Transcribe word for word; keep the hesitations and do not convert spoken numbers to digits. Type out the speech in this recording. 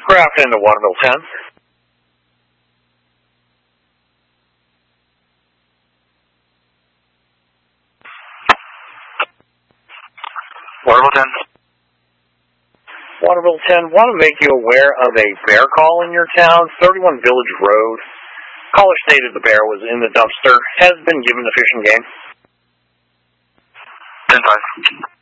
Craft into Waterville ten. Waterville ten. Waterville ten, want to make you aware of a bear call in your town, thirty-one Village Road. Caller stated the bear was in the dumpster, has been given a fishing game. ten five.